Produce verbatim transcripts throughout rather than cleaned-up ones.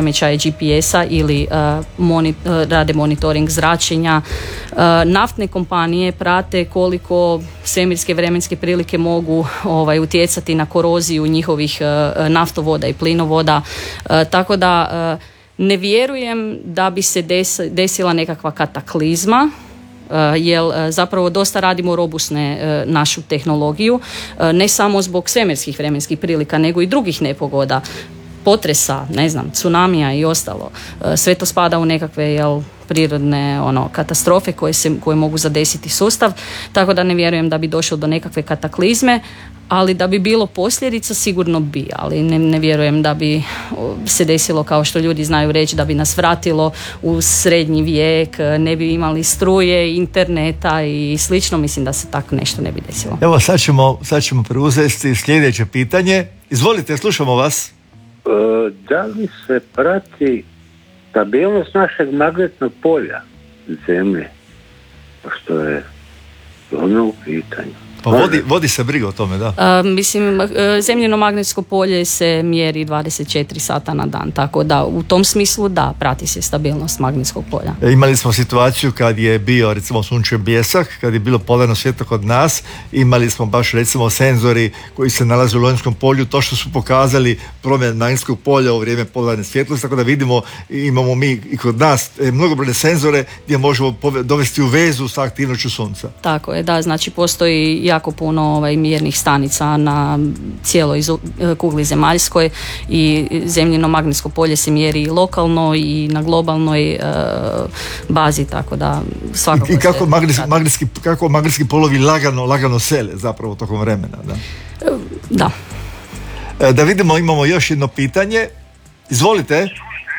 poremećaje G P S-a ili uh, moni, uh, rade monitoring zračenja. Uh, naftne kompanije prate koliko svemirske vremenske prilike mogu ovaj, utjecati na koroziju njihovih uh, naftovoda i plinovoda. Uh, tako da uh, ne vjerujem da bi se des, desila nekakva kataklizma, uh, jer uh, zapravo dosta radimo robusne uh, našu tehnologiju, uh, ne samo zbog svemirskih vremenskih prilika, nego i drugih nepogoda, potresa, ne znam, tsunamija i ostalo. Uh, sve to spada u nekakve jel, prirodne ono, katastrofe koje, se, koje mogu zadesiti sustav, tako da ne vjerujem da bi došlo do nekakve kataklizme, ali da bi bilo posljedica sigurno bi, ali ne, ne vjerujem da bi se desilo kao što ljudi znaju reći da bi nas vratilo u srednji vijek, ne bi imali struje, interneta i slično. Mislim da se tako nešto ne bi desilo. Evo sad ćemo, sad ćemo preuzeti sljedeće pitanje. Izvolite, slušamo vas. E, da li se prati stabilnost našeg magnetnog polja zemlje, što je ono u pitanju? Pa vodi, vodi se briga o tome, da. Uh, mislim, uh, zemljino magnetsko polje se mjeri dvadeset četiri sata na dan, tako da u tom smislu da, prati se stabilnost magnetskog polja. E, imali smo situaciju kad je bio recimo sunčev bljesak, kad je bilo polarno svjetlo kod nas, imali smo baš recimo senzori koji se nalaze u Lonjskom polju, to što su pokazali promjen magnetskog polja u vrijeme polarne svjetlosti, tako da vidimo, imamo mi i kod nas e, mnogobrojne senzore gdje možemo dovesti u vezu sa aktivnošću sunca. Tako je, da, znači postoji jako puno ovaj, mjernih stanica na cijeloj kugli zemaljskoj i zemljino magnetsko polje se mjeri i lokalno i na globalnoj uh, bazi, tako da svakako I, i kako, magnetski, magnetski, kako magnetski polovi lagano, lagano sele zapravo tokom vremena, da? Da. Da vidimo, imamo još jedno pitanje. Izvolite. E,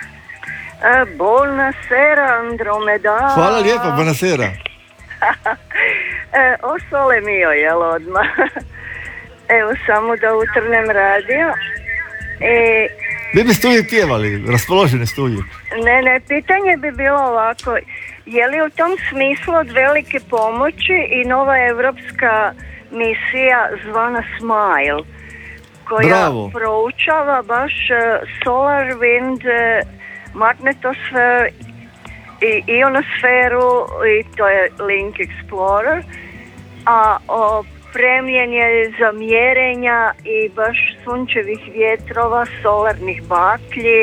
buonasera Andromeda. Hvala lijepo, buonasera. E, o sole mio, jel odmah? Evo, samo da utrnem radio. E, Vi biste uvijek pjevali, raspoloženi ste uvijek. Ne, ne, pitanje bi bilo ovako. Je li u tom smislu od velike pomoći i nova evropska misija zvana Smile, koja Bravo. proučava baš solar wind, magnetosfer i ionosferu, i to je Link Explorer, a opremljen je za mjerenja i baš sunčevih vjetrova, solarnih baklji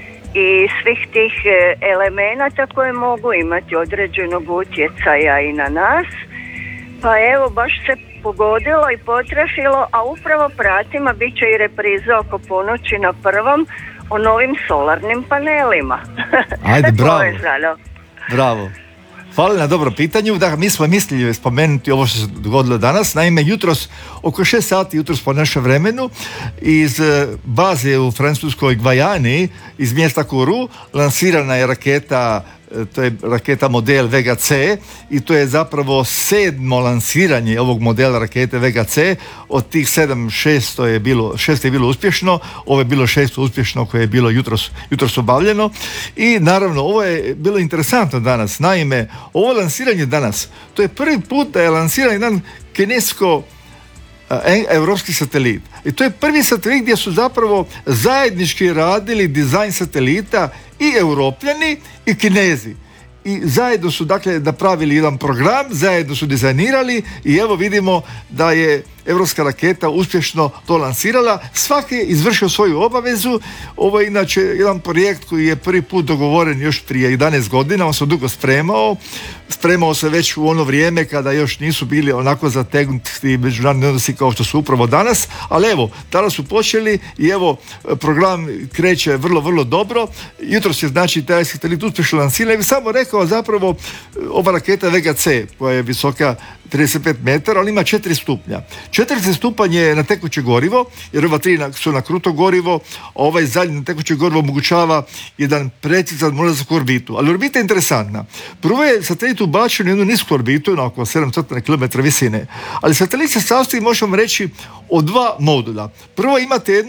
i svih tih elemenata koje mogu imati određenog utjecaja i na nas. Pa evo, baš se pogodilo i potrefilo, a upravo pratima bit će i repriza oko ponoći na prvom o novim solarnim panelima. Ajde, bravo. Povezano. Bravo. Hvala na dobro pitanju. Da, mi smo mislili spomenuti ovo što se dogodilo danas. Naime, jutros, oko šest sati jutros po našem vremenu, iz baze u francuskoj Gvajani, iz mjesta Kourou, lansirana je raketa, to je raketa model Vega C, i to je zapravo sedmo lansiranje ovog modela rakete Vega C. Od tih sedam, šesto je bilo, šest je bilo uspješno, ovo je bilo šesto uspješno koje je bilo jutros, jutros obavljeno. I naravno, ovo je bilo interesantno danas. Naime, ovo lansiranje danas, to je prvi put da je lansiran jedan kinesko europski satelit. I to je prvi satelit gdje su zapravo zajednički radili dizajn satelita i Europljani i Kinezi. I zajedno su dakle napravili jedan program, zajedno su dizajnirali i evo vidimo da je europska raketa uspješno to lansirala. Svaki je izvršio svoju obavezu. Ovo je inače jedan projekt koji je prvi put dogovoren još prije jedanaest godina, on se dugo spremao. Spremao se već u ono vrijeme kada još nisu bili onako zategnuti međunarodni odnosi kao što su upravo danas, ali evo, tada su počeli i evo, program kreće vrlo, vrlo dobro. Jutros je znači taj satelit uspješno lansiran. Ja bih samo rekao zapravo ova raketa Vega C koja je visoka trideset pet metara, ali ima četiri stupnja. četrdeset stupanj je na tekuće gorivo, jer ova tri su na kruto gorivo, a ovaj zadnji na tekuće gorivo omogućava jedan precizan ulazak u orbitu. Ali orbita je interesantna. Prvo je satelit ubačen u jednu nisku orbitu, na oko sedamsto kilometara visine. Ali satelit se sastoji, možemo reći, od dva modula. Prvo imate jednu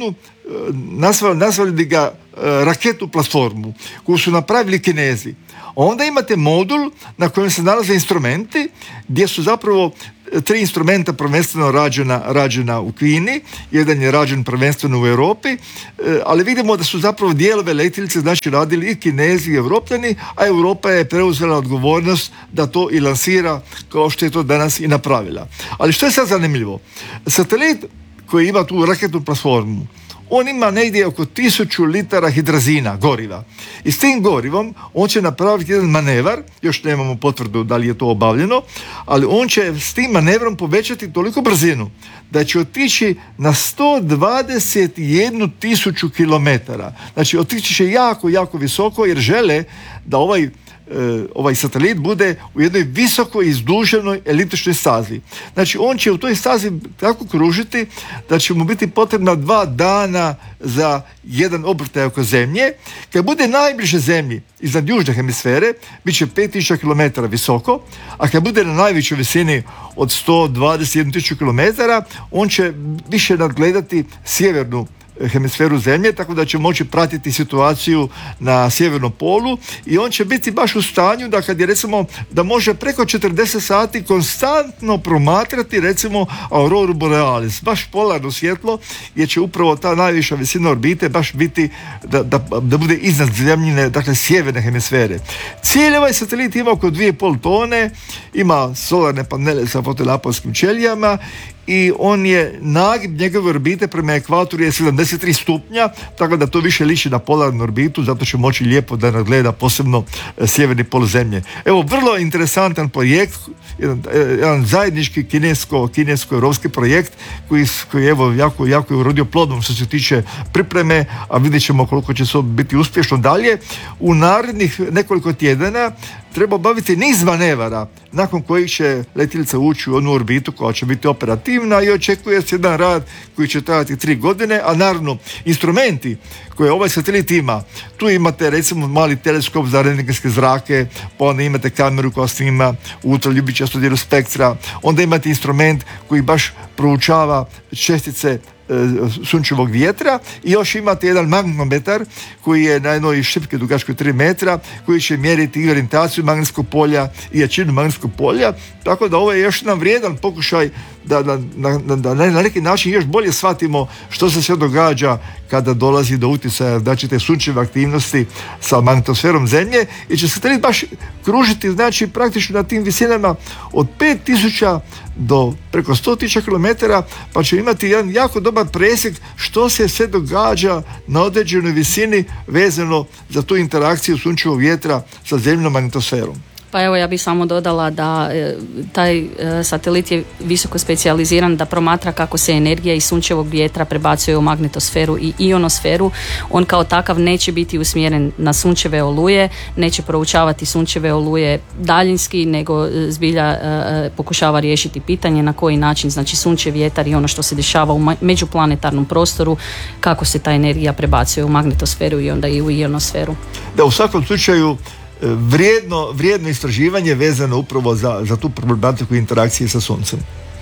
nazvali, nazvali bi ga raketu platformu koju su napravili Kinezi. Onda imate modul na kojem se nalaze instrumenti gdje su zapravo tri instrumenta prvenstveno rađena, rađena u Kini, jedan je rađen prvenstveno u Europi, ali vidimo da su zapravo dijelove letjelice znači radili i Kinezi i Europljani, a Europa je preuzela odgovornost da to i lansira kao što je to danas i napravila. Ali što je sad zanimljivo? Satelit koji ima tu raketnu platformu, on ima negdje oko tisuću litara hidrazina, goriva. I s tim gorivom on će napraviti jedan manevar, još nemamo potvrdu da li je to obavljeno, ali on će s tim manevrom povećati toliko brzinu da će otići na sto dvadeset jednu tisuću kilometara. Znači otići će jako, jako visoko jer žele da ovaj ovaj satelit bude u jednoj visoko izduženoj eliptičnoj stazi. Znači on će u toj stazi tako kružiti da će mu biti potrebna dva dana za jedan obrtaj oko Zemlje. Kad bude najbliže Zemlji iznad južne hemisfere, bit će pet tisuća kilometara visoko, a kad bude na najvećoj visini od sto dvadeset jednu tisuću kilometara, on će više nadgledati sjevernu hemisferu Zemlje, tako da će moći pratiti situaciju na sjevernom polu i on će biti baš u stanju da kad je recimo da može preko četrdeset sati konstantno promatrati recimo auroru borealis, baš polarno svjetlo, jer će upravo ta najviša visina orbite baš biti da, da, da bude iznad Zemljine, dakle sjeverne hemisfere. Cijeli ovaj satelit ima oko dvije i pol tone, ima solarne panele sa fotonaponskim ćelijama i on je nagib njegove orbite prema ekvatoru je sedamdeset tri stupnja, tako da to više liči na polarnu orbitu, zato će moći lijepo da nadgleda posebno sjeverni pol Zemlje. Evo, vrlo interesantan projekt, jedan, jedan zajednički kinesko, kinesko-europski projekt koji, koji evo, jako, jako je urodio plodom što se tiče pripreme, a vidjet ćemo koliko će to biti uspješno dalje. U narednih nekoliko tjedana treba obaviti niz manevara nakon kojih će letjelica ući u onu orbitu koja će biti operativna i očekuje se jedan rad koji će trajati tri godine, a naravno instrumenti koje ovaj satelit ima, tu imate recimo mali teleskop za rentgenske zrake, pa onda imate kameru koja snima ultraljubičastu dijelu spektra, onda imate instrument koji baš proučava čestice sunčevog vjetra i još imate jedan magnetometar koji je na jednoj šipki dugačkoj tri metra koji će mjeriti i orijentaciju magnetskog polja i jačinu magnetskog polja, tako da ovo je još jedan vrijedan pokušaj da, da, da, da na neki način još bolje shvatimo što se sve događa kada dolazi do utjecaja znači te sunčeve aktivnosti sa magnetosferom Zemlje i će satelit baš kružiti znači praktično na tim visinama od pet tisuća do preko sto tisuća kilometara, pa će imati jedan jako dobar presjek što se sve događa na određenoj visini vezano za tu interakciju sunčevog vjetra sa zemljinom magnetosferom. Pa evo ja bih samo dodala da e, taj e, satelit je visoko specijaliziran da promatra kako se energija iz sunčevog vjetra prebacuje u magnetosferu i ionosferu. On kao takav neće biti usmjeren na sunčeve oluje, neće proučavati sunčeve oluje daljinski, nego e, zbilja e, pokušava riješiti pitanje na koji način, znači sunčev vjetar i ono što se dešava u ma- međuplanetarnom prostoru, kako se ta energija prebacuje u magnetosferu i onda i u ionosferu. Da, u svakom slučaju Vrijedno, vrijedno istraživanje vezano upravo za, za tu problematiku interakcije sa Suncem.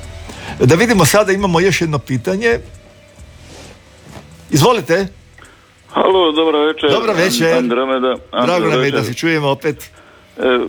Da vidimo sada, imamo još jedno pitanje. Izvolite. Halo, dobro večer. Dobro večer. Andromeda. Drago nam je da se čujemo opet. E,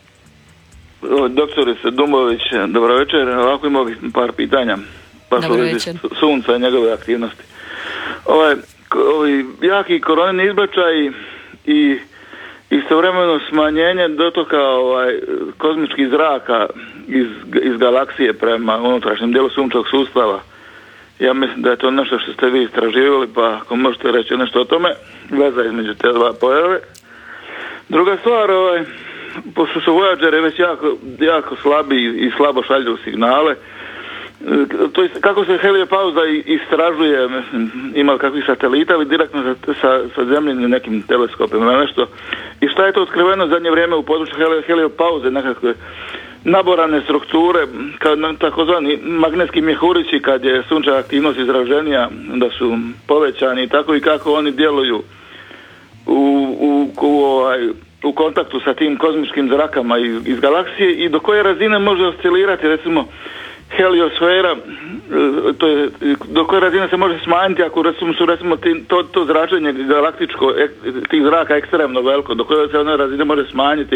doktorice Dumović, dobro večer. Ovako imao bih par pitanja. Baš dobro večer. Sunca i njegove aktivnosti. Ovaj, ovi jaki koronini izbačaji i istovremeno smanjenje dotoka ovaj, kozmičkih zraka iz, iz galaksije prema unutrašnjem dijelu sunčevog sustava. Ja mislim da je to nešto što ste vi istraživali, pa ako možete reći nešto o tome, veza između te dva pojave. Druga stvar, ovaj, pošto su Voyageri već jako, jako slabi i slabo šalju signale, to je, kako se heliopauza istražuje, mislim, ima kakvih satelita ili direktno sa, sa, sa zemljinim nekim teleskopima, nešto. I šta je to otkriveno zadnje vrijeme u području heliopauze, nekakve naborane strukture, kao takozvani magnetski mjehurići, kad je sunčeva aktivnost izraženija, da su povećani i tako i kako oni djeluju u, u, u, ovaj, u kontaktu sa tim kozmičkim zrakama iz, iz galaksije i do koje razine može oscilirati, recimo, heliosfera, to je, do koje razine se može smanjiti ako recimo, su recimo ti, to, to zračenje galaktičko, ek, tih zraka ekstremno veliko, do koje se one razine može smanjiti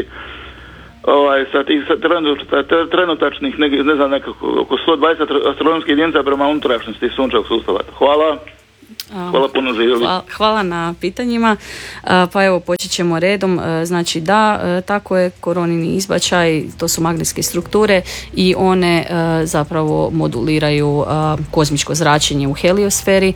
ovaj, sa tih sa trenutačnih, trenutačnih ne, ne znam, nekako oko sto dvadeset astronomskih jedinica prema unutrašnjosti sunčevog sustava. Hvala. Hvala puno, živjeli. Hvala, hvala na pitanjima. Pa evo, počet ćemo redom. Znači da, tako je, koronini izbačaj, to su magnetske strukture i one zapravo moduliraju kozmičko zračenje u heliosferi.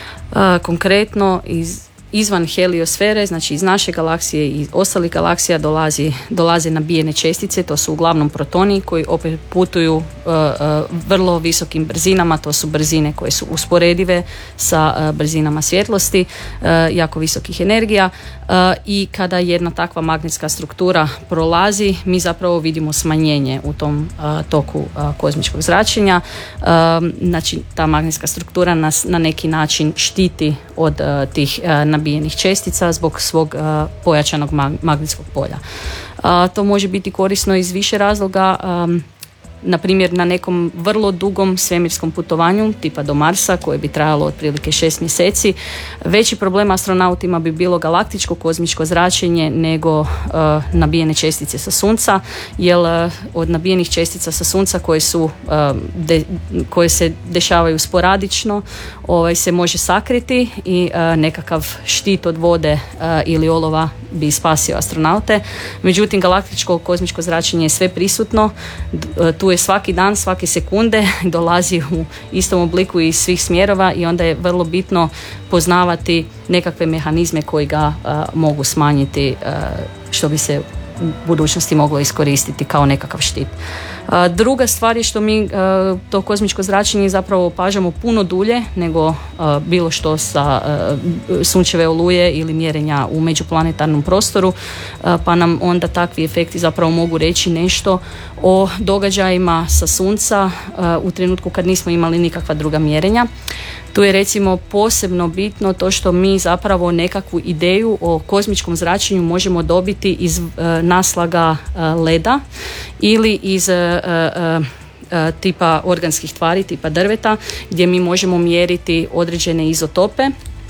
Konkretno iz izvan heliosfere, znači iz naše galaksije i ostalih galaksija dolazi, dolaze nabijene čestice, to su uglavnom protoni koji opet putuju uh, uh, vrlo visokim brzinama, to su brzine koje su usporedive sa uh, brzinama svjetlosti, uh, jako visokih energija uh, i kada jedna takva magnetska struktura prolazi, mi zapravo vidimo smanjenje u tom uh, toku uh, kozmičkog zračenja. Uh, znači ta magnetska struktura nas na neki način štiti od uh, tih uh, nabijenih čestica zbog svog uh, pojačanog mag- magnetskog polja. Uh, to može biti korisno iz više razloga. Um, na primjer na nekom vrlo dugom svemirskom putovanju tipa do Marsa koje bi trajalo otprilike šest mjeseci. Veći problem astronautima bi bilo galaktičko kozmičko zračenje nego uh, nabijene čestice sa Sunca, jer uh, od nabijenih čestica sa Sunca koje su uh, de, koje se dešavaju sporadično ovaj, se može sakriti i uh, nekakav štit od vode uh, ili olova bi spasio astronaute. Međutim, galaktičko kozmičko zračenje je sve prisutno, tu je svaki dan, svake sekunde, dolazi u istom obliku iz svih smjerova i onda je vrlo bitno poznavati nekakve mehanizme koji ga uh, mogu smanjiti, uh, što bi se u budućnosti moglo iskoristiti kao nekakav štit. Uh, druga stvar je što mi uh, to kozmičko zračenje zapravo opažamo puno dulje nego uh, bilo što sa uh, sunčeve oluje ili mjerenja u međuplanetarnom prostoru, uh, pa nam onda takvi efekti zapravo mogu reći nešto o događajima sa Sunca uh, u trenutku kad nismo imali nikakva druga mjerenja. Tu je recimo posebno bitno to što mi zapravo nekakvu ideju o kozmičkom zračenju možemo dobiti iz uh, naslaga uh, leda ili iz uh, uh, uh, tipa organskih tvari, tipa drveta, gdje mi možemo mjeriti određene izotope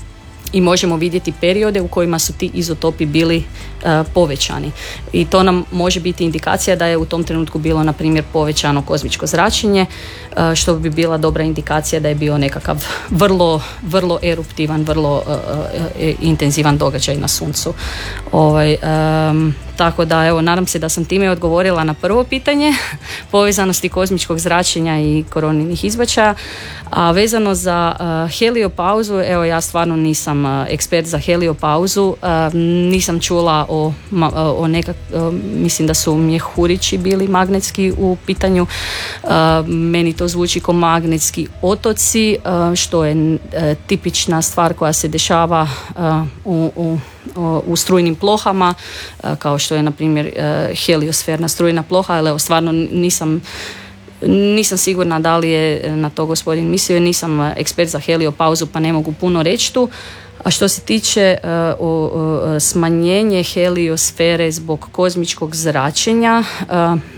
i možemo vidjeti periode u kojima su ti izotopi bili uh, povećani. I to nam može biti indikacija da je u tom trenutku bilo, na primjer, povećano kozmičko zračenje, uh, što bi bila dobra indikacija da je bio nekakav vrlo, vrlo eruptivan, vrlo uh, uh, intenzivan događaj na Suncu. Ovaj, um, tako da, evo, nadam se da sam time odgovorila na prvo pitanje povezanosti kozmičkog zračenja i koroninih izbačaja. A vezano za uh, heliopauzu, evo, ja stvarno nisam uh, ekspert za heliopauzu, uh, nisam čula o, ma, o nekak, uh, mislim da su mjehurići bili magnetski u pitanju. Uh, meni to zvuči kao magnetski otoci, uh, što je uh, tipična stvar koja se dešava uh, u, u u strujnim plohama, kao što je na primjer heliosferna strujna ploha, ali evo, stvarno nisam nisam sigurna da li je na to gospodin mislio, nisam ekspert za heliopauzu pa ne mogu puno reći tu. A što se tiče uh, o, o, smanjenje heliosfere zbog kozmičkog zračenja, uh,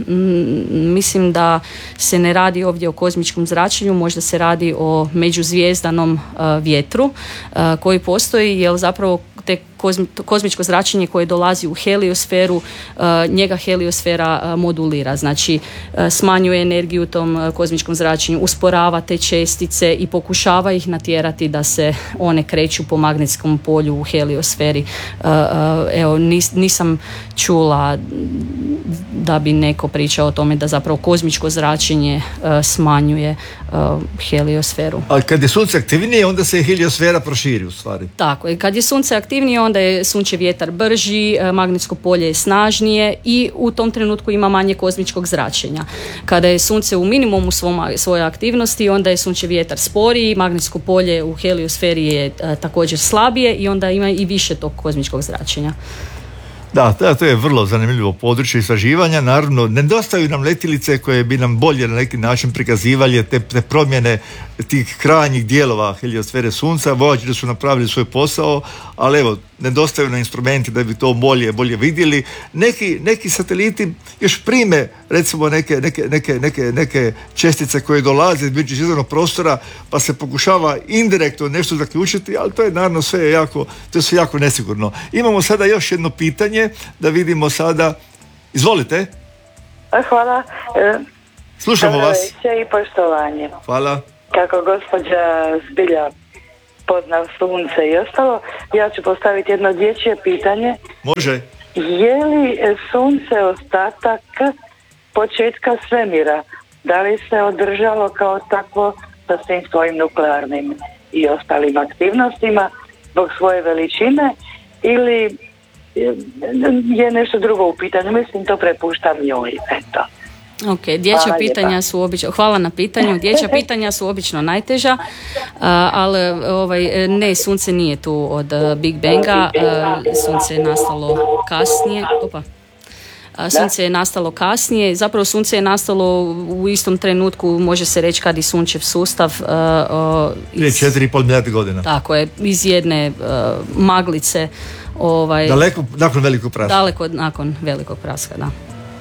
m, mislim da se ne radi ovdje o kozmičkom zračenju, možda se radi o međuzvijezdanom uh, vjetru uh, koji postoji, jer zapravo te kozmi, kozmičko zračenje koje dolazi u heliosferu, uh, njega heliosfera uh, modulira, znači uh, smanjuje energiju u tom uh, kozmičkom zračenju, usporava te čestice i pokušava ih natjerati da se one kreću po magnetskom polju u heliosferi. Uh, uh, evo, nis, nisam čula da bi neko pričao o tome da zapravo kozmičko zračenje uh, smanjuje uh, heliosferu. Ali kad je sunce aktivnije, onda se heliosfera proširi u stvari. Tako je, kad je sunce aktivnije, onda je sunčev vjetar brži, magnetsko polje je snažnije i u tom trenutku ima manje kozmičkog zračenja. Kada je sunce u minimumu svom, svoje aktivnosti, onda je sunčev vjetar sporiji, magnetsko polje u heliosferi je a, također slabije i onda ima i više tog kozmičkog zračenja. Da, to je vrlo zanimljivo područje istraživanja. Naravno, nedostaju nam letjelice koje bi nam bolje na neki način prikazivali te, te promjene tih krajnjih dijelova heliosfere Sunca. Voyager su napravili svoj posao, ali evo, nedostaju na instrumenti da bi to bolje, bolje vidjeli. Neki, neki sateliti još prime recimo neke, neke, neke, neke, neke čestice koje dolaze između zvjezdanog prostora, pa se pokušava indirektno nešto zaključiti, ali to je naravno sve jako, to je sve jako nesigurno. Imamo sada još jedno pitanje, da vidimo sada. Izvolite. Hvala. Slušamo vas. I poštovanje. Hvala. Kako gospođa zbilja pozna sunce i ostalo, ja ću postaviti jedno dječje pitanje. Može. Je li sunce ostatak početka svemira? Da li se održalo kao takvo sa svim svojim nuklearnim i ostalim aktivnostima zbog svoje veličine, ili je nešto drugo u pitanju? Mislim, to prepuštam njoj. Eto. Ok, dječja pitanja su obično, hvala na pitanju, dječja pitanja su obično najteža, ali ovaj, ne, sunce nije tu od Big Banga, sunce je nastalo kasnije, opa. Sunce je nastalo kasnije, zapravo sunce je nastalo u istom trenutku, može se reći, kad i sunčev sustav. Prije četiri i pol milijarde godina. Tako je, iz jedne uh, maglice. Ovaj, daleko nakon velikog praska. Daleko nakon velikog praska, da.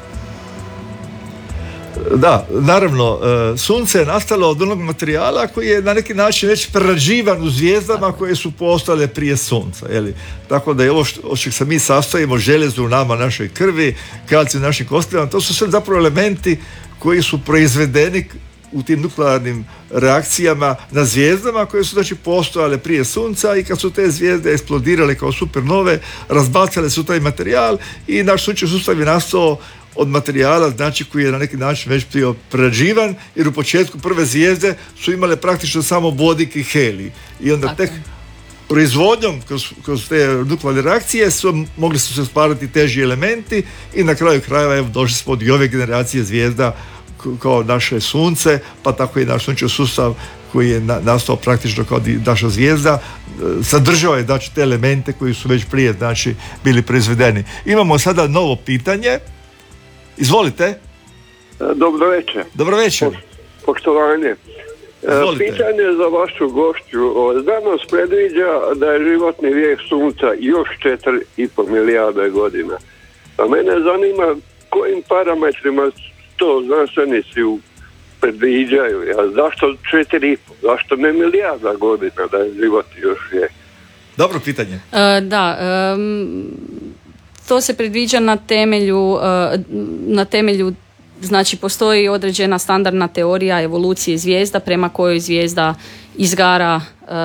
Da, naravno, sunce je nastalo od onog materijala koji je na neki način već prerađivan u zvijezdama koje su postale prije sunca. Jeli? Tako da je ovo što, što se mi sastojimo, željezo u nama, našoj krvi, kalcij u našim kostima, to su sve zapravo elementi koji su proizvedeni u tim nuklearnim reakcijama na zvijezdama koje su znači postojale prije sunca, i kad su te zvijezde eksplodirale kao supernove, razbacale su taj materijal i naš sunčev sustav je nastao od materijala, znači koji je na neki način već bio prerađivan, jer u početku prve zvijezde su imale praktično samo vodik i helij. I onda Tako. tek proizvodnjom kroz, kroz te nuklearne reakcije su, mogli su se stvarati teži elementi i na kraju krajeva evo, došli smo od i ove generacije zvijezda kao naše sunce, pa tako i naš sunčev sustav koji je na, nastao praktično kao naša zvijezda, sadržao je znači te elemente koji su već prije znači bili proizvedeni. Imamo sada novo pitanje. Izvolite. Dobro večer. Dobro večer. Po, poštovanje. Izvolite. Pitanje za vašu gošću. Znanost predviđa da je životni vijek sunca još četiri i pol milijarde godina. A mene zanima kojim parametrima to znanstvenici predviđaju. A zašto četiri i pol? Zašto ne milijarda godina da je život još vijek? Dobro pitanje. Uh, da, um... to se predviđa na temelju, na temelju, znači postoji određena standardna teorija evolucije zvijezda prema kojoj zvijezda izgara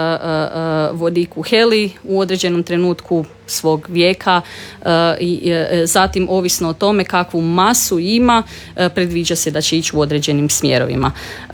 vodik u helij u određenom trenutku svog vijeka i zatim ovisno o tome kakvu masu ima, predviđa se da će ići u određenim smjerovima.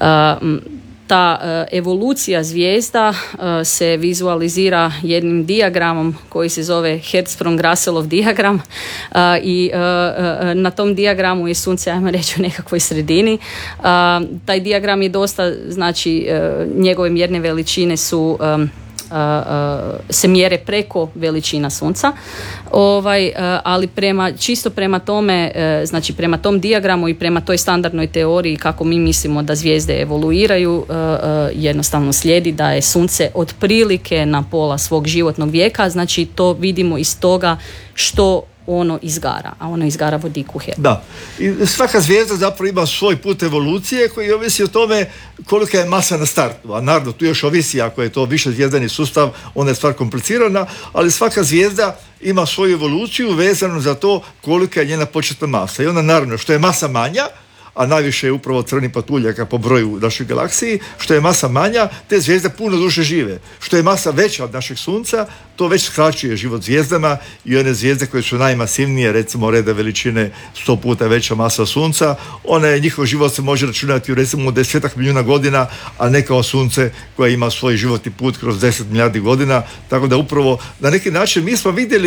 Ta uh, evolucija zvijezda uh, se vizualizira jednim dijagramom koji se zove Hertzsprung-Russellov dijagram uh, i uh, uh, na tom dijagramu je sunce, ajmo reći, u nekakvoj sredini. Uh, taj dijagram je dosta, znači uh, njegove mjerne veličine su um, Uh, uh, se mjere preko veličina sunca, ovaj, uh, ali prema, čisto prema tome, uh, znači prema tom dijagramu i prema toj standardnoj teoriji kako mi mislimo da zvijezde evoluiraju, uh, uh, jednostavno slijedi da je sunce otprilike na pola svog životnog vijeka, znači to vidimo iz toga što ono izgara, a ono izgara vodik u heliju. Da, i svaka zvijezda zapravo ima svoj put evolucije koji ovisi o tome kolika je masa na startu, a naravno tu još ovisi ako je to više zvijezdani sustav, onda je stvar komplicirana, ali svaka zvijezda ima svoju evoluciju vezanu za to kolika je njena početna masa. I onda naravno što je masa manja, a najviše je upravo crvenih patuljaka po broju našoj galaksiji, što je masa manja, te zvijezde puno duže žive. Što je masa veća od našeg sunca, to već skraćuje život zvijezdama, i one zvijezde koje su najmasivnije, recimo reda veličine sto puta veća masa sunca, one, njihov život se može računati u recimo desetak milijuna godina, a ne kao sunce koje ima svoj životni put kroz deset milijardi godina, tako da upravo na neki način mi smo vidjeli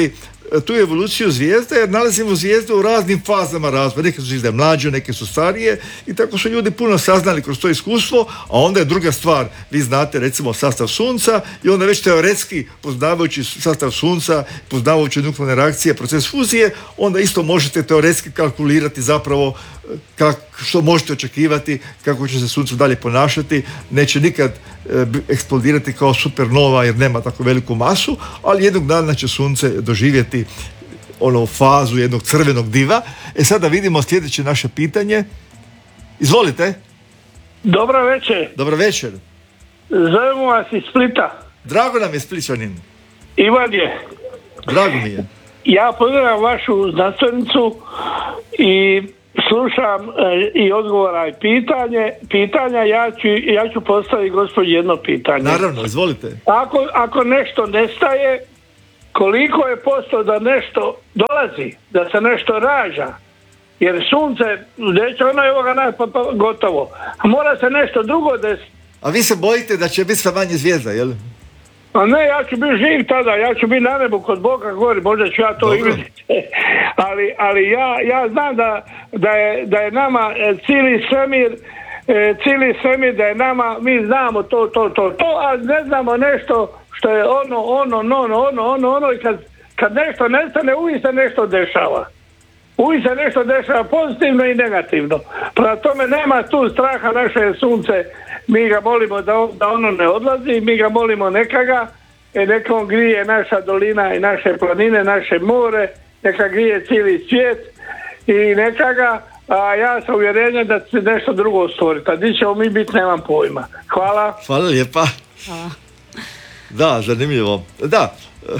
tu evoluciju zvijezde, jer nalazimo zvijezde u raznim fazama razvoja. Neke su zvijezde mlađe, neke su starije i tako su ljudi puno saznali kroz to iskustvo, a onda je druga stvar, vi znate recimo sastav Sunca i onda već teoretski poznavajući sastav Sunca, poznavajući nuklearne reakcije, proces fuzije, onda isto možete teoretski kalkulirati zapravo kak, što možete očekivati, kako će se Sunce dalje ponašati. Neće nikad e, eksplodirati kao supernova jer nema tako veliku masu, ali jednog dana će Sunce doživjeti ono fazu jednog crvenog diva. E sada vidimo sljedeće naše pitanje. Izvolite. Dobro večer. Dobro večer. Zovemo vas iz Splita. Drago nam je Splićanin. Ivan je. Drago mi je. Ja pozdravljam vašu znanstvenicu i slušam e, i odgovora i pitanje, pitanja. Ja ću, ja ću postaviti gospođi jedno pitanje. Naravno, izvolite. Ako, ako nešto nestaje, koliko je posto da nešto dolazi, da se nešto rađa? Jer Sunce, neće ono je ovoga naj, pa, pa, gotovo. A mora se nešto drugo desiti. A vi se bojite da će biti sve manje zvijezda, jel? A ne, ja ću biti živ tada, ja ću biti na nebu kod Boga gori, možda ću ja to i vidjeti. ali ali ja, ja znam da, da, je, da je nama cijeli svemir, cijeli svemir, da je nama, mi znamo to, to, to, to, a ne znamo nešto što je ono, ono, ono, ono, ono, ono i kad, kad nešto nestane, uvijek se nešto dešava. Uvijek se nešto dešava pozitivno i negativno. Prema tome nema tu straha, naše Sunce, mi ga molimo da, on, da ono ne odlazi, mi ga molimo neka ga, e, neka on grije naša dolina i naše planine, naše more, neka grije cijeli svijet i neka ga, a ja sam uvjerenjen da će nešto drugo stvoriti. A di ćemo mi biti, nemam pojma. Hvala. Hvala lijepa. Hvala. Da, zanimljivo. Da,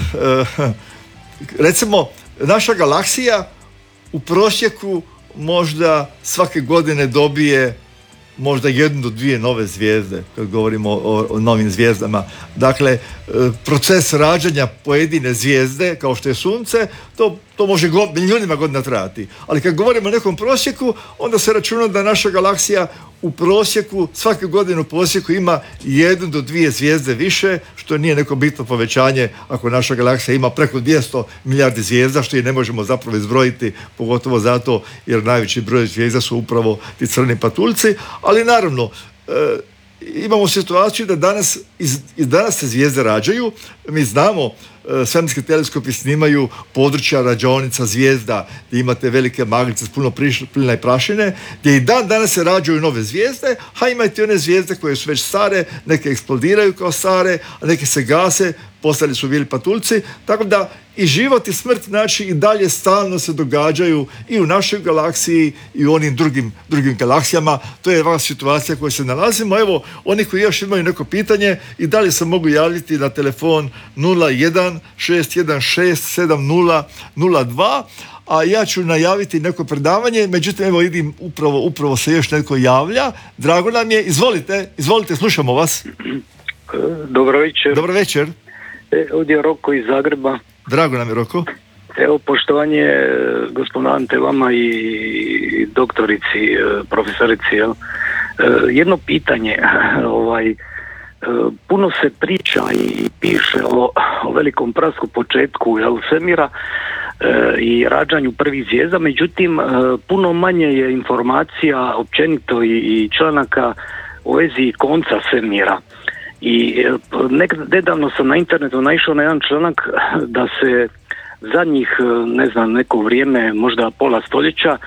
recimo, naša galaksija u prosjeku možda svake godine dobije možda jednu do dvije nove zvijezde, kad govorimo o, o novim zvijezdama. Dakle, proces rađanja pojedine zvijezde, kao što je Sunce, to, to može go, milijunima godina trajati. Ali kad govorimo o nekom prosjeku, onda se računa da naša galaksija u prosjeku, svake godine u prosjeku ima jednu do dvije zvijezde više, što nije neko bitno povećanje ako naša galaksija ima preko dvjesto milijardi zvijezda, što i ne možemo zapravo izbrojiti, pogotovo zato jer najveći broj zvijezda su upravo ti crni patuljci, ali naravno, e, imamo situaciju da danas, iz, iz danas se zvijezde rađaju, mi znamo, svemirski teleskopi snimaju područja rađaonica zvijezda gdje imate velike maglice s puno plina i prašine, gdje i dan danas se rađaju nove zvijezde, a imate one zvijezde koje su već stare, neke eksplodiraju kao stare, a neke se gase, postali su bili patuljci, tako da i život i smrt, znači, i dalje stalno se događaju i u našoj galaksiji i u onim drugim, drugim galaksijama. To je ova situacija u kojoj se nalazimo. Evo, oni koji još imaju neko pitanje i dalje se mogu javiti na telefon nula jedan šest jedan šest sedam nula nula dva, a ja ću najaviti neko predavanje, međutim, evo vidim, upravo, upravo se još netko javlja. Drago nam je, izvolite, izvolite, slušamo vas. Dobro večer. Dobro večer. E, ovdje je Roko iz Zagreba. Drago nam je, Roko. Evo, poštovanje gospodinu Ante, vama i doktorici, profesorici. Jel? Jedno pitanje, ovaj, puno se priča i piše o, o velikom prasku početku, jel, svemira i rađanju prvih zvijezda, međutim puno manje je informacija općenito i, i članaka u vezi konca svemira. I nek, nedavno sam na internetu naišao na jedan članak da se zadnjih, ne znam, neko vrijeme, možda pola stoljeća,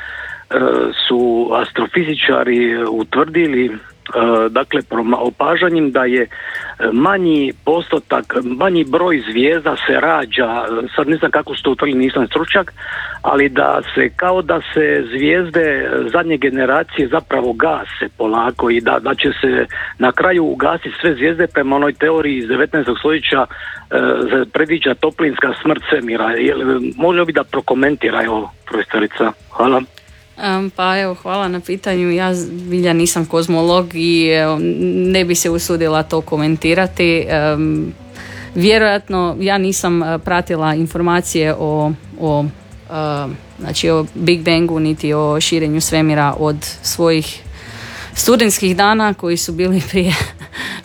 su astrofizičari utvrdili, dakle, opažanjem da je manji postotak, manji broj zvijezda se rađa, sad ne znam kako su to utvrdili, nisam stručnjak, ali da se, kao da se zvijezde zadnje generacije zapravo gase polako i da, da će se na kraju ugasiti sve zvijezde prema onoj teoriji iz devetnaestog stoljeća, e, predviđa toplinska smrt svemira. Može bi da prokomentira, evo, profesorica? Hvala. Um, pa evo, hvala na pitanju. Ja zbilja nisam kozmolog i evo, ne bi se usudila to komentirati. Um, vjerojatno ja nisam pratila informacije o, o, uh, znači o Big Bangu niti o širenju svemira od svojih studentskih dana koji su bili prije,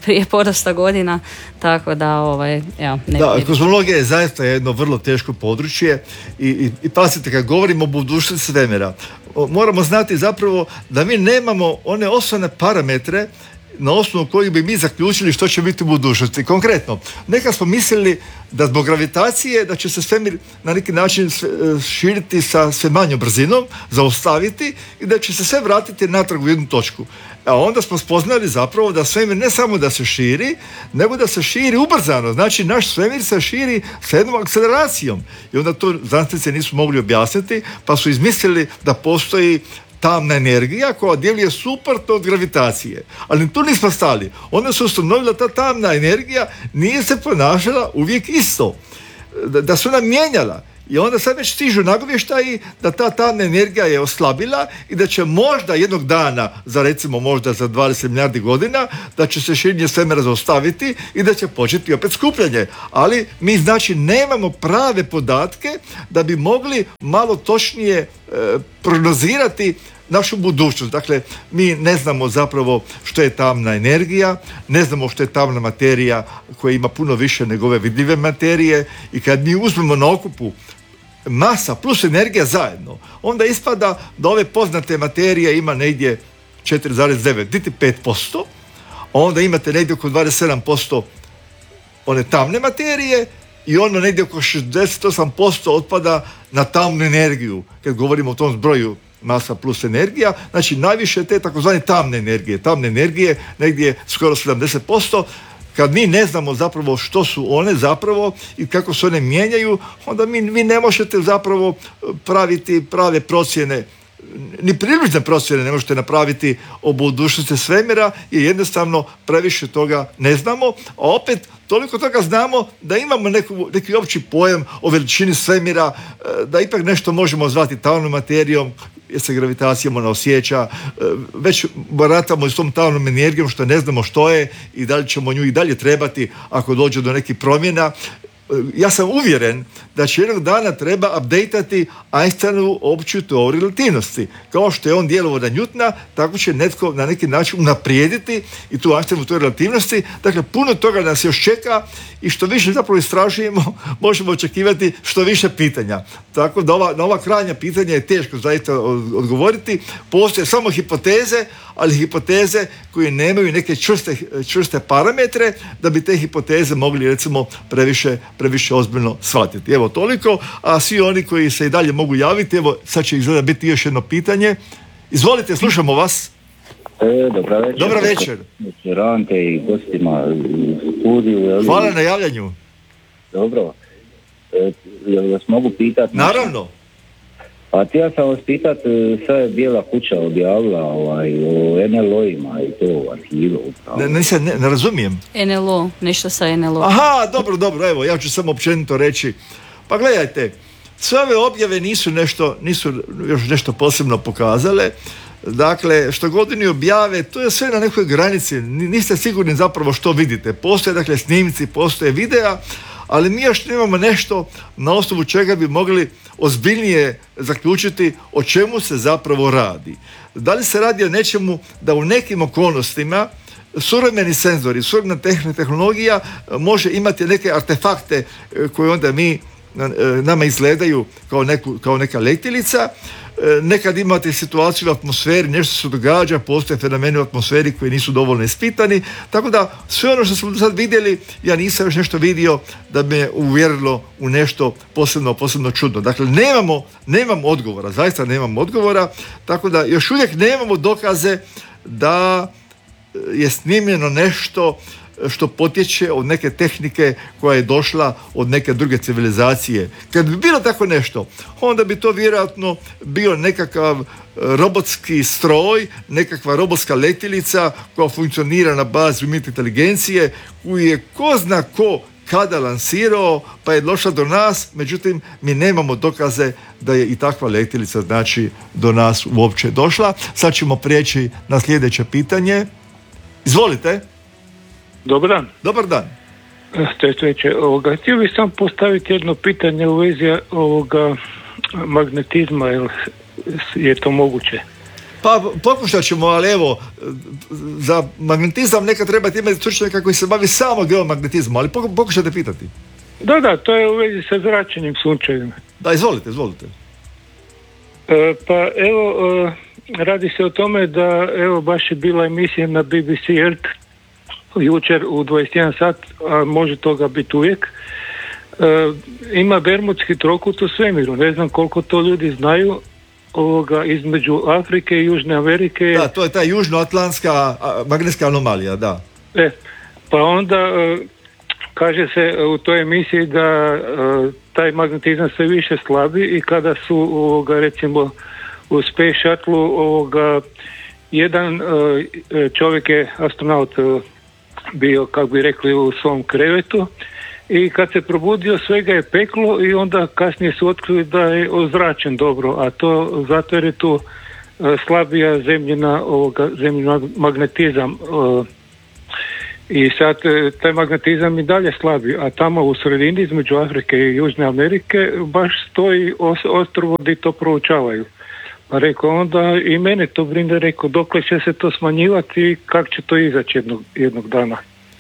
prije porasta godina, tako da ovaj, evo, ne da, kozmologija je zaista jedno vrlo teško područje i, i, i pazite, kad govorimo o budućnosti svemira, moramo znati zapravo da mi nemamo one osnovne parametre na osnovu kojih bi mi zaključili što će biti u budućnosti. Konkretno, nekad smo mislili da zbog gravitacije da će se svemir na neki način širiti sa sve manjom brzinom, zaustaviti i da će se sve vratiti natrag u jednu točku. A onda smo spoznali zapravo da svemir ne samo da se širi, nego da se širi ubrzano. Znači, naš svemir se širi sa jednom akceleracijom. I onda to znanstvenici nisu mogli objasniti, pa su izmislili da postoji tamna energija koja djeluje suprotno od gravitacije. Ali tu nismo stali. Onda su ustanovili da ta tamna energija nije se ponašala uvijek isto. Da, da su nam mijenjala. I onda sad već stižu nagovještaji da ta tamna energija je oslabila i da će možda jednog dana, za recimo možda za dvadeset milijardi godina, da će se širenje svemira zaustaviti i da će početi opet skupljanje. Ali mi znači nemamo prave podatke da bi mogli malo točnije e, prognozirati našu budućnost. Dakle, mi ne znamo zapravo što je tamna energija, ne znamo što je tamna materija koja ima puno više nego ove vidljive materije i kad mi uzmemo na okupu masa plus energija zajedno, onda ispada da ove poznate materije ima negdje četiri zarez devet, niti pet posto, a onda imate negdje oko dvadeset sedam posto one tamne materije i ono negdje oko šezdeset osam posto otpada na tamnu energiju, kad govorimo o tom zbroju masa plus energija, znači najviše te takozvane tamne energije. Tamne energije negdje skoro sedamdeset posto. Kad mi ne znamo zapravo što su one zapravo i kako se one mijenjaju, onda mi, vi ne možete zapravo praviti prave procjene, ni približne procjene ne možete napraviti o budućnosti svemira jer jednostavno previše toga ne znamo, a opet toliko toga znamo da imamo neku, neki opći pojam o veličini svemira, da ipak nešto možemo zvati tamnom materijom, jer se gravitacijom ona osjeća, već baratamo i s tom tamnom energijom što ne znamo što je i da li ćemo nju i dalje trebati ako dođe do nekih promjena. Ja sam uvjeren da će jednog dana treba updateati Einsteinovu opću teoriju relativnosti. Kao što je on djelovao na Newtona, tako će netko na neki način unaprijediti i tu Einsteinovu teoriju relativnosti. Dakle, puno toga nas još čeka i što više zapravo istražujemo, možemo očekivati što više pitanja. Tako da ova, na ova krajnja pitanja je teško zaista odgovoriti. Postoje samo hipoteze, ali hipoteze koje nemaju neke čvrste, čvrste parametre da bi te hipoteze mogli recimo previše, previše ozbiljno shvatiti. Evo toliko, a svi oni koji se i dalje mogu javiti, evo sad će izgleda biti još jedno pitanje. Izvolite, slušamo vas. E, dobra večer. Dobra večer. Rante i gostima u studiju. Hvala na javljanju. Dobro. E, jel vas mogu pitati? Naravno. Pa htio sam vas pitat, sad je Bijela kuća objavila ovaj, o en el o-ima i to u arhivu. Ne, ne, ne, ne razumijem. en el o, nešto sa en el o. Aha, dobro, dobro, evo, ja ću samo općenito reći. Pa gledajte, sve ove objave nisu nešto, nisu još nešto posebno pokazale. Dakle, što god oni objave, to je sve na nekoj granici. Niste sigurni zapravo što vidite. Postoje, dakle, snimci, postoje videa, ali mi još nemamo nešto na osnovu čega bi mogli ozbiljnije zaključiti o čemu se zapravo radi. Da li se radi o nečemu da u nekim okolnostima suvremeni senzori, suvremena tehnologija može imati neke artefakte koje onda mi, nama izgledaju kao, neku, kao neka letjelica. Nekad imate situaciju u atmosferi, nešto se događa, postoje fenomeni u atmosferi koji nisu dovoljno ispitani, tako da sve ono što smo sad vidjeli, ja nisam još nešto vidio da me uvjerilo u nešto posebno, posebno čudno. Dakle, nemamo, nemamo odgovora, zaista nemamo odgovora, tako da još uvijek nemamo dokaze da je snimljeno nešto što potječe od neke tehnike koja je došla od neke druge civilizacije. Kad bi bilo tako nešto, onda bi to vjerojatno bio nekakav robotski stroj, nekakva robotska letjelica koja funkcionira na bazi umjetne inteligencije, koju je ko zna ko kada lansirao, pa je došla do nas, međutim, mi nemamo dokaze da je i takva letjelica, znači, do nas uopće došla. Sad ćemo prijeći na sljedeće pitanje. Izvolite. Dobar dan. Dobar dan. Ovoga, htio bih sam postaviti jedno pitanje u vezi ovoga magnetizma, jel je to moguće? Pa pokušat ćemo, ali evo, za magnetizam neka treba imati stručnjaka koji se bavi samo geomagnetizmom, ali pokušajte pitati. Da, da, to je u vezi sa zračenjem sunčevima. Da, izvolite, izvolite. E, pa evo, e, radi se o tome da, evo, baš je bila emisija na B B C Earth jučer u dvadeset jedan sat, a može toga biti uvijek. E, ima Bermudski trokut u svemiru, ne znam koliko to ljudi znaju, ovoga između Afrike i Južne Amerike. Da, to je ta južnoatlantska magnetska anomalija, da. E, pa onda e, kaže se u toj emisiji da e, taj magnetizam sve više slabi i kada su ovoga, recimo u Space Shuttle ovoga, jedan e, čovjek je astronaut e, bio, kako bi rekli, u svom krevetu i kad se probudio sve ga je peklo i onda kasnije su otkrili da je ozračen dobro, a to zato jer je tu e, slabija zemljina ovoga, zemljina magnetizam e, i sad e, taj magnetizam i dalje slabi, a tamo u sredini između Afrike i Južne Amerike baš stoji os, ostrvo gdje to proučavaju. Pa rekao onda i mene to brine, rekao dokle će se to smanjivati i kako će to izaći jednog, jednog dana.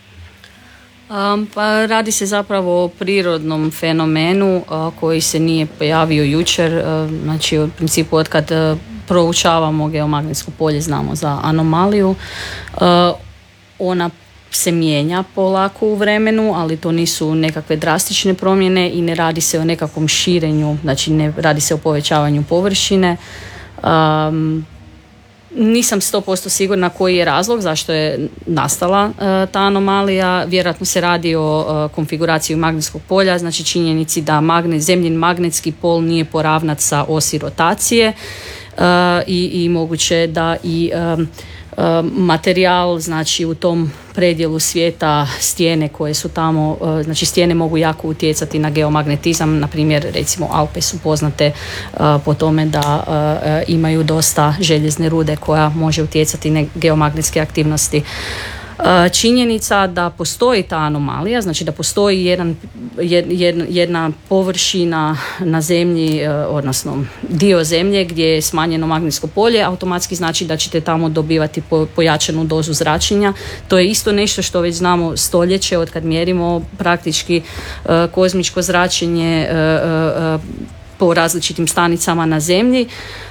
Um, pa radi se zapravo o prirodnom fenomenu uh, koji se nije pojavio jučer, uh, znači u principu od kad uh, proučavamo geomagnetsko polje znamo za anomaliju. Uh, ona se mijenja polako u vremenu, ali to nisu nekakve drastične promjene i ne radi se o nekakvom širenju, znači ne radi se o povećavanju površine. Um, Nisam sto posto sigurna koji je razlog zašto je nastala uh, ta anomalija. Vjerojatno se radi o uh, konfiguraciji magnetskog polja, znači činjenici da magnet, zemljin magnetski pol nije poravnat sa osi rotacije uh, i, i moguće da i um, materijal, znači u tom predjelu svijeta stijene koje su tamo, znači stijene mogu jako utjecati na geomagnetizam, na primjer recimo Alpe su poznate uh, po tome da uh, imaju dosta željezne rude koja može utjecati na geomagnetske aktivnosti. Činjenica da postoji ta anomalija, znači da postoji jedan, jedna, jedna površina na zemlji, odnosno dio zemlje gdje je smanjeno magnetsko polje, automatski znači da ćete tamo dobivati pojačanu dozu zračenja. To je isto nešto što već znamo stoljeće od kad mjerimo praktički kozmičko zračenje po različitim stanicama na zemlji.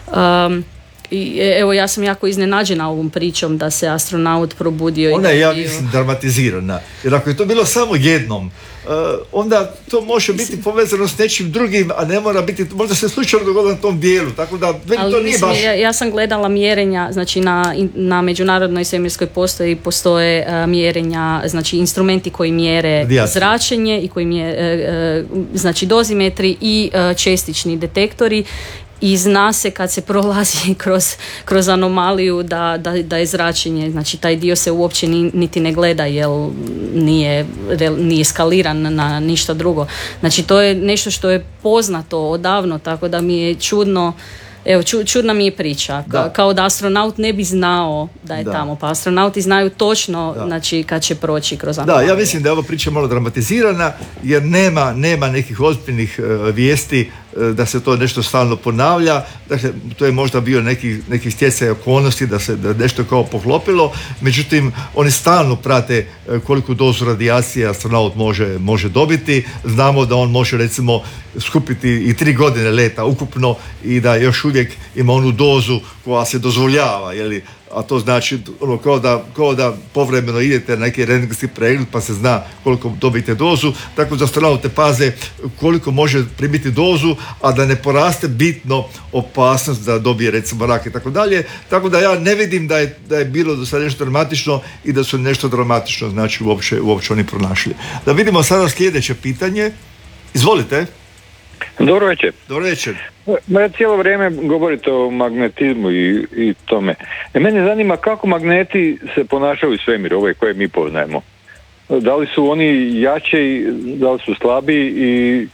I evo, ja sam jako iznenađena ovom pričom da se astronaut probudio. Ona je, ja mislim, dramatizirana. Jer ako je to bilo samo jednom, uh, onda to može biti povezano s nečim drugim, a ne mora biti, možda se slučajno dogodilo na tom dijelu, tako da ali to nije mislim, baš... Ja, ja sam gledala mjerenja, znači na, na međunarodnoj svemirskoj postoji postoje uh, mjerenja, znači instrumenti koji mjere Dijat. zračenje i koji mjere, uh, uh, znači dozimetri i uh, čestični detektori. I zna se kad se prolazi kroz, kroz anomaliju da, da, da je zračenje, znači taj dio se uopće ni, niti ne gleda jer nije, nije skaliran na ništa drugo. Znači to je nešto što je poznato odavno, tako da mi je čudno. Evo, ču, čudna mi je priča, da. Kao da astronaut ne bi znao da je da. tamo, pa astronauti znaju točno znači, kad će proći kroz anomaliju. Da, ja mislim da je ova priča malo dramatizirana, jer nema, nema nekih ozbiljnih uh, vijesti uh, da se to nešto stalno ponavlja. Dakle, to je možda bio neki, neki stjecaj okolnosti da se da nešto kao poklopilo, međutim, oni stalno prate uh, koliku dozu radijacije astronaut može, može dobiti. Znamo da on može, recimo, skupiti i tri godine leta ukupno i da još uvijek ima onu dozu koja se dozvoljava, jeli? A to znači ono, kao, da, kao da povremeno idete na neki rentgenski pregled pa se zna koliko dobijete dozu, tako da astronaute paze koliko može primiti dozu, a da ne poraste bitno opasnost da dobije recimo rak i tako dalje. Tako da ja ne vidim da je, da je bilo do sada nešto dramatično i da su nešto dramatično znači uopće, uopće oni pronašli. Da vidimo sada sljedeće pitanje. Izvolite. Dobro večer. Dobro večer. Ja cijelo vrijeme govorite o magnetizmu i, i tome. E, mene zanima kako magneti se ponašaju u svemiru, ove koje mi poznajemo. Da li su oni jači, da li su slabiji i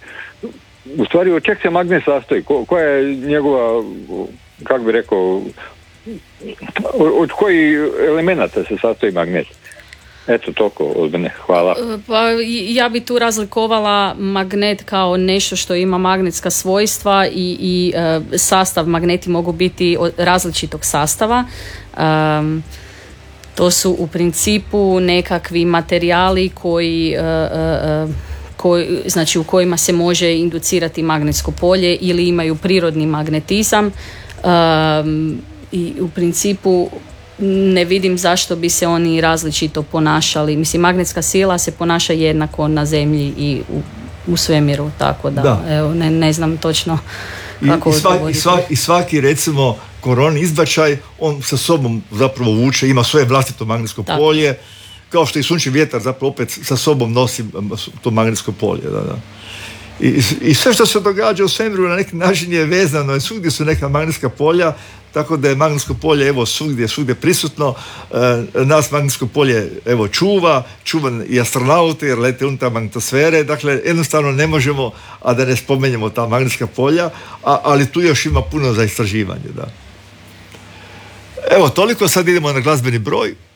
u stvari od čeg se magnet sastoji? Ko, koja je njegova, kako bi rekao, od kojih elemenata se sastoji magnet? Eto, toliko od mene. Hvala. Pa ja bi tu razlikovala magnet kao nešto što ima magnetska svojstva i, i uh, sastav. Magneti mogu biti od različitog sastava. Um, to su u principu nekakvi materijali koji, uh, uh, koji, znači u kojima se može inducirati magnetsko polje ili imaju prirodni magnetizam. Um, i u principu ne vidim zašto bi se oni različito ponašali. Mislim, magnetska sila se ponaša jednako na zemlji i u, u svemiru, tako da, da. Evo, ne, ne znam točno kako I, i, svaki, i, svaki, I svaki, recimo, koroni izbačaj, on sa sobom zapravo vuče, ima svoje vlastito magnetsko tako. polje, kao što i sunčevi vjetar zapravo opet sa sobom nosi to magnetsko polje. Da, da. I, I sve što se događa u svemiru na neki način je vezano, svugdje su neka magnetska polja, tako da je magnetsko polje evo svugdje, svugdje prisutno. E, nas magnetsko polje evo čuva, čuva i astronauti jer lete unutar magnetosfere, dakle jednostavno ne možemo, a da ne spomenjemo ta magnetska polja, a, ali tu još ima puno za istraživanje. Da. Evo toliko, sad idemo na glazbeni broj.